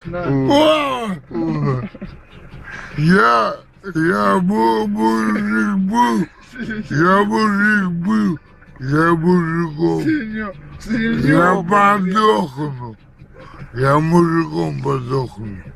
Да. Я мужик был, я мужиком. Я подохну. Я мужиком подохну.